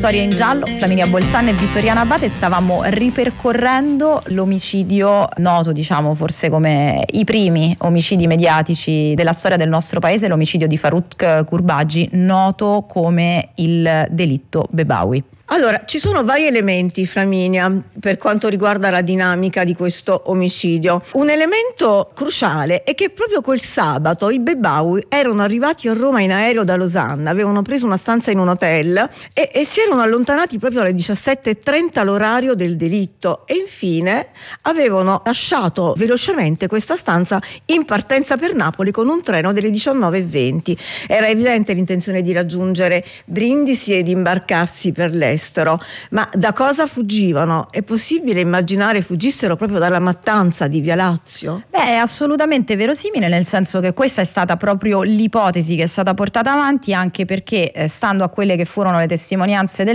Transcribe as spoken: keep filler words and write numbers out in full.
Storie in giallo, Flaminia Bolzan e Vittoriana Abate. Stavamo ripercorrendo l'omicidio noto, diciamo, forse come i primi omicidi mediatici della storia del nostro paese, l'omicidio di Farouk Kurbagi, noto come il delitto Bebawi. Allora, ci sono vari elementi, Flaminia, per quanto riguarda la dinamica di questo omicidio. Un elemento cruciale è che proprio quel sabato i Bebawi erano arrivati a Roma in aereo da Losanna, avevano preso una stanza in un hotel e, e si erano allontanati proprio alle diciassette e trenta, l'orario del delitto, e infine avevano lasciato velocemente questa stanza in partenza per Napoli con un treno delle diciannove e venti. Era evidente l'intenzione di raggiungere Brindisi e di imbarcarsi per l'estero. Ma da cosa fuggivano? È possibile immaginare fuggissero proprio dalla mattanza di Via Lazio? Beh, è assolutamente verosimile, nel senso che questa è stata proprio l'ipotesi che è stata portata avanti, anche perché, eh, stando a quelle che furono le testimonianze del